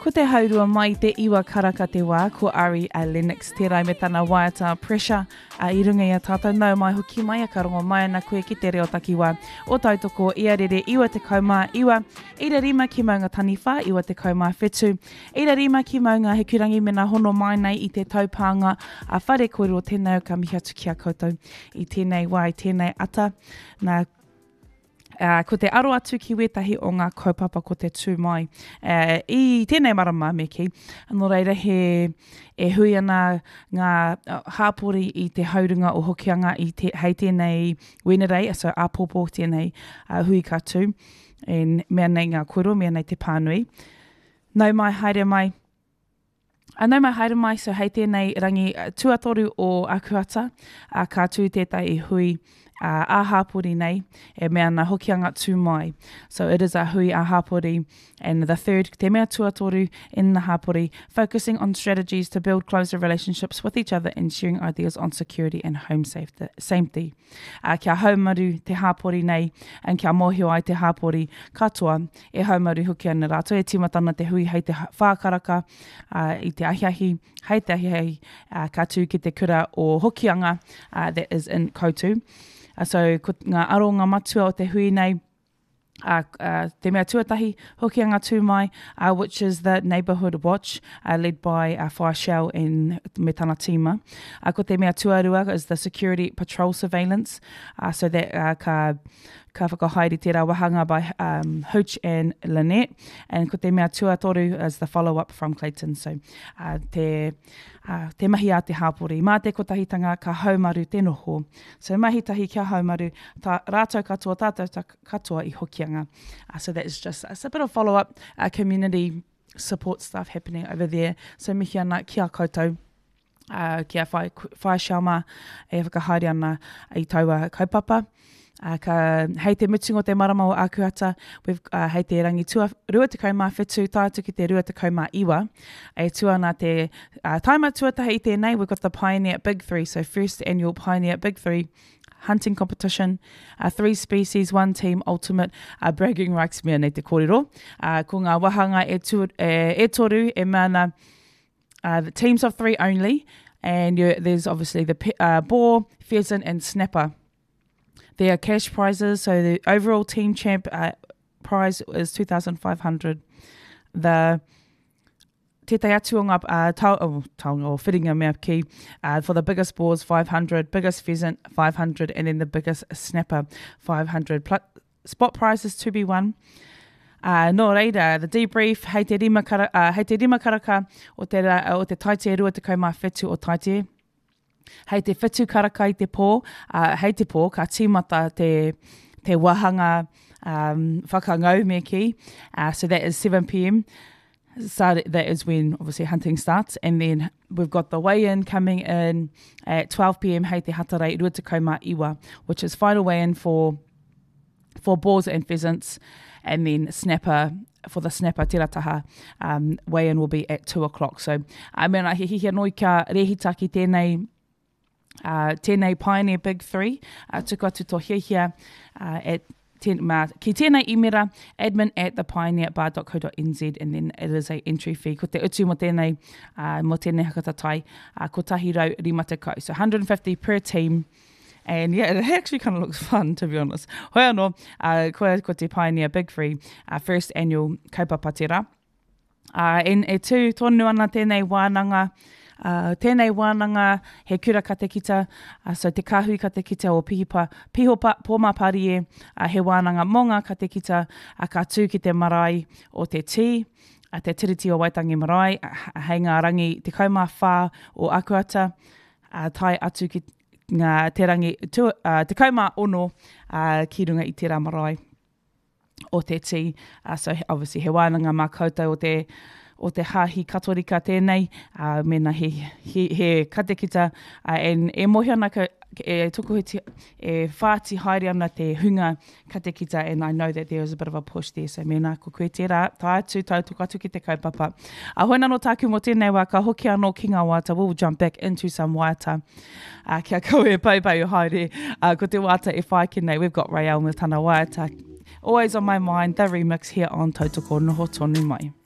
Ko te haurua mai te iwa karaka te wā, ko Ari a Lennox, tērai me tana waiata pressure i runga i a tātou nau mai hoki mai a karongo mai ana koe ki te reo takiwa o tautoko ia rere iwa te kaumā iwa, ira rima ki maunga taniwha, iwa te kaumā whetu, ira rima ki maunga he kurangi mena hono mai nei i te taupanga a whare kōrero tēnei o ka mihatu ki a koutou i tēnei wā, i tēnei ata, nā ko te aro atu ki wetahi o ngā kaupapa ko te tū mai. I tēnei marama me ki, anō reira e hui ana ngā hāpori i te haurunga o hokianga hei tēnei wenerei, so āpōpō tēnei hui katu, mea nei ngā koro, mea nei te pānui. Nau mai, haere mai. Nau mai haere mai, so hei tēnei rangi tuatoru o Akuata, ka tū tētai i hui a hapori nei, e mea na hokianga tū mai. So it is a hui a hapori, and the third, te mea tuatoru in the hapori, focusing on strategies to build closer relationships with each other and sharing ideas on security and home safety. Kia haumaru te hapori nei, and kia mohio ai te hapori katoa, e haumaru hoki ana rātou, e timatana te hui hei te whākaraka, i te ahiahi, hei te ahiahi, ka tū ki te kura o hokianga that is in koutou. So, ko ngā aro ngā matua o te hui nei, te mea tuatahi hokianga tū mai, which is the Neighbourhood Watch, led by Whai Shell in me tana tīma. Ko te mea tuarua is the Security Patrol Surveillance, so that ka whakahaere tērā wahanga by Hooch and Lynette, and ko te mea tuatoru is the follow-up from Clayton. So, te mahi a te hapori. Mā te kotahitanga ka haumaru te noho. So mahitahi kia haumaru, rātou katoa, tātou katoa i hokianga. So that is just a bit of follow-up community support stuff happening over there. So mihi ana kia koutou. Kia whai shauma e whakahaere ana i taua kaupapa. Hei te mutungo te marama o Akuata, hei te rangi rua te kaumā whetu, tātu ki te rua te kaumā iwa. E tuana te taima tuatahi i tēnei, we've got the Pioneer Big Three, so first annual Pioneer Big Three hunting competition, 3 species, 1 team, ultimate bragging rights mea nei te kōrero. Ko ngā wahanga e toru, e mana the teams of 3 only, and there's obviously the boar, pheasant and snapper. There are cash prizes, so the overall team champ prize is 2,500. The tētai atu o ngā taonga o whiringa mea ki, for the biggest boars 500, biggest pheasant 500, and then the biggest snapper 500. Spot prizes to be won. Nō reira, the debrief, hei te rima karaka o te taite rua te kaumā whetu o taite. Hei te whetu karaka i te pō, hei te pō, ka tīmata te wahanga whakangau me ki. So that is 7 p.m. So that is when obviously hunting starts. And then we've got the weigh-in coming in at 12 p.m. Hei te hatarei rua te kaumā iwa, which is final weigh-in for boars and pheasants. And then snapper, for the snapper tirataha, weigh-in will be at 2 o'clock. So, mena he noi ka rehitaki tēnei Pioneer Big Three, tuku atu tō hiahia at ki tēnei imera, admin at thepioneerbar.co.nz, and then it is a entry fee. Ko te utu mo tēnei hakatatai, ko tahi rau rima te kau. So 150 per team. And yeah, it actually kind of looks fun, to be honest. Hoi anō, ko te Pioneer Big Three, first annual kaupapatera. And e tū tonu ana tēnei wānanga, he kura katekita, so te kahui katekita o pihopa pōma parie, he wānanga monga katekita, ka tū ki te marae o te te tiriti o Waitangi marae, hei ngā rangi te kaumā whā o Akuata, tai atu ki te rangi, te kaumā ono ki runga i te rā marae o te te. So obviously he wānanga mā koutou o te hāhi katorika tēnei, mena he katekita, e mohi ana e tukuhiti, e whāti haere ana te hunga katekita, and I know that there is a bit of a push there, so mena ko koe tērā, tā atu tautuku atu ki te kaupapa. Hoi nano tāku mo tēnei wā, ka hoki anō ki ngā wāta, we'll jump back into some wāta. Kia koe pai o haere, ko te wāta e whai ki nei, we've got Rael with tana wāta. Always on my mind, the remix here on Tautoko Noho Tonu Mai.